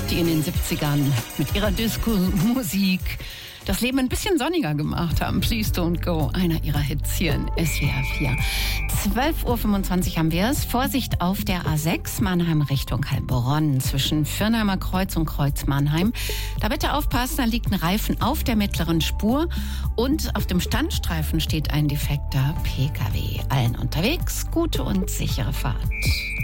die in den 70ern mit ihrer Disco-Musik das Leben ein bisschen sonniger gemacht haben. Please Don't Go, einer ihrer Hits hier in SWR 4. 12.25 Uhr haben wir es. Vorsicht auf der A6 Mannheim Richtung Heilbronn zwischen Firnheimer Kreuz und Kreuz Mannheim. Da bitte aufpassen, da liegt ein Reifen auf der mittleren Spur und auf dem Standstreifen steht ein defekter PKW. Allen unterwegs, gute und sichere Fahrt.